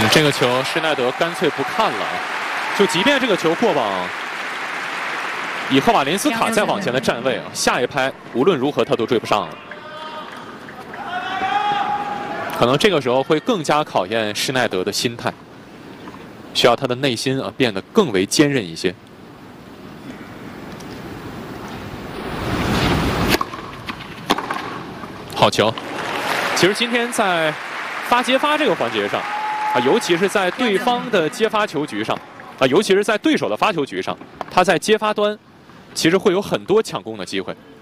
这个球施耐德干脆不看了，就即便这个球过网，以赫瓦林斯卡再往前的站位啊，下一拍无论如何他都追不上了。可能这个时候会更加考验施耐德的心态，需要他的内心啊变得更为坚韧一些。好球！其实今天在发接发这个环节上啊，尤其是在对方的接发球局上啊，尤其是在对手的发球局上，他在接发端其实会有很多抢攻的机会。